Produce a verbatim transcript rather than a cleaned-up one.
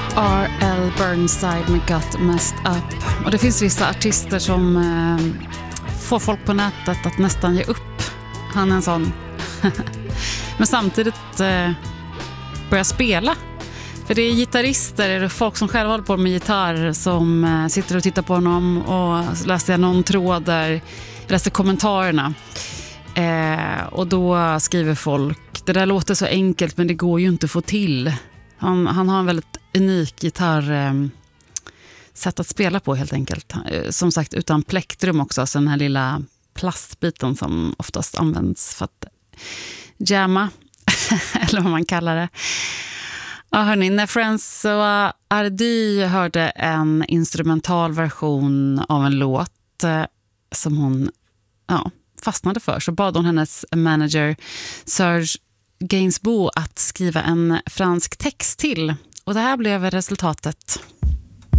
R L Burnside med Got Messed Up. Och det finns vissa artister som eh, får folk på nätet att nästan ge upp. Han är en sån. Men samtidigt eh, börja spela. För det är gitarrister, folk som själva håller på med gitarr som eh, sitter och tittar på honom, och läser jag någon tråd där, läser kommentarerna. Eh, och då skriver folk, det där låter så enkelt men det går ju inte att få till. Han, han har en väldigt unik gitarr eh, sätt att spela på helt enkelt. Eh, som sagt utan plektrum också, alltså den här lilla plastbiten som oftast används för att jamma, eller vad man kallar det. Ja hörni, när François Hardy hörde en instrumental version av en låt eh, som hon ja, fastnade för, så bad hon hennes manager Serge Gainsbourg att skriva en fransk text till. Och det här blev resultatet.